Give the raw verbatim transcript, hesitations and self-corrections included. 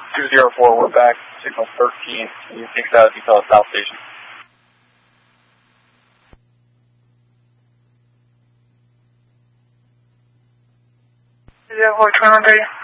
two zero four, we're back, signal thirteen. Can you take that detail at South Station? zero four, twenty-one thirty.